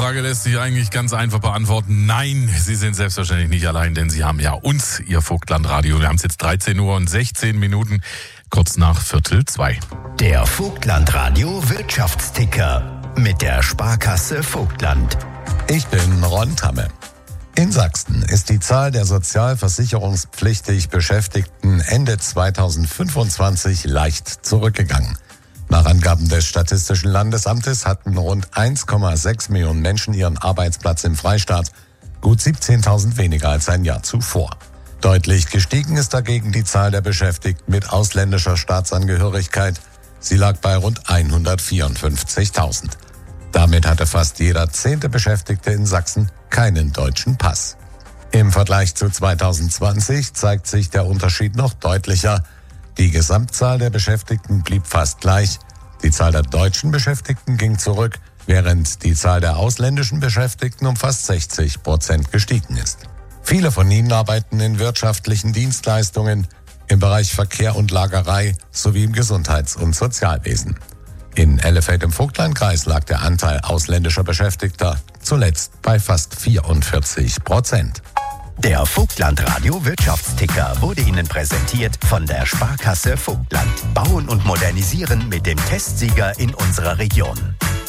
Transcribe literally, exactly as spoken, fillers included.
Frage lässt sich eigentlich ganz einfach beantworten. Nein, Sie sind selbstverständlich nicht allein, denn Sie haben ja uns, Ihr Vogtlandradio. Wir haben es jetzt dreizehn Uhr und sechzehn Minuten, kurz nach Viertel zwei. Der Vogtlandradio Wirtschaftsticker mit der Sparkasse Vogtland. Ich bin Ron Tamme. In Sachsen ist die Zahl der sozialversicherungspflichtig Beschäftigten Ende zweitausendfünfundzwanzig leicht zurückgegangen. Nach Angaben des Statistischen Landesamtes hatten rund eins Komma sechs Millionen Menschen ihren Arbeitsplatz im Freistaat, gut siebzehntausend weniger als ein Jahr zuvor. Deutlich gestiegen ist dagegen die Zahl der Beschäftigten mit ausländischer Staatsangehörigkeit. Sie lag bei rund hundertvierundfünfzigtausend. Damit hatte fast jeder zehnte Beschäftigte in Sachsen keinen deutschen Pass. Im Vergleich zu zweitausendzwanzig zeigt sich der Unterschied noch deutlicher. Die Gesamtzahl der Beschäftigten blieb fast gleich. Die Zahl der deutschen Beschäftigten ging zurück, während die Zahl der ausländischen Beschäftigten um fast sechzig Prozent gestiegen ist. Viele von ihnen arbeiten in wirtschaftlichen Dienstleistungen, im Bereich Verkehr und Lagerei sowie im Gesundheits- und Sozialwesen. In Elefeld im Vogtlandkreis lag der Anteil ausländischer Beschäftigter zuletzt bei fast vierundvierzig Prozent. Der Vogtlandradio Wirtschaftsticker wurde Ihnen präsentiert von der Sparkasse Vogtland. Bauen und modernisieren mit dem Testsieger in unserer Region.